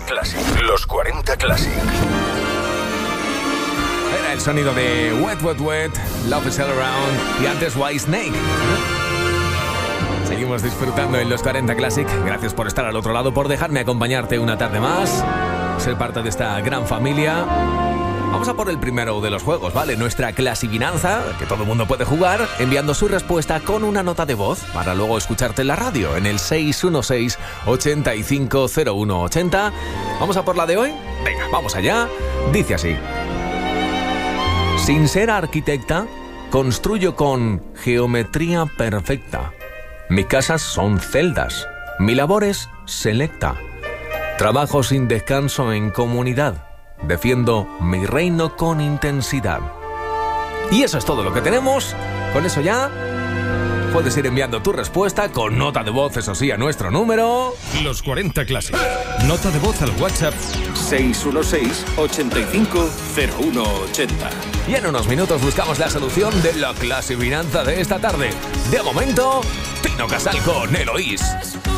Classic. Los 40 Classic. Era el sonido de Wet, Wet, Wet, Love is All Around y antes White Snake. Seguimos disfrutando en los 40 Classic. Gracias por estar al otro lado, por dejarme acompañarte una tarde más, ser parte de esta gran familia. Vamos a por el primero de los juegos, ¿vale? Nuestra clasivinanza, que todo el mundo puede jugar, enviando su respuesta con una nota de voz para luego escucharte en la radio, en el 616-850180. ¿Vamos a por la de hoy? Venga, vamos allá. Dice así: sin ser arquitecta, construyo con geometría perfecta. Mis casas son celdas, mi labor es selecta. Trabajo sin descanso en comunidad. Defiendo mi reino con intensidad. Y eso es todo lo que tenemos. Con eso ya puedes ir enviando tu respuesta con nota de voz, eso sí, a nuestro número. Los 40 Classic. Nota de voz al WhatsApp 616-850180. Y en unos minutos buscamos la solución de la clasivinanza de esta tarde. De momento, Tino Casal con Eloís.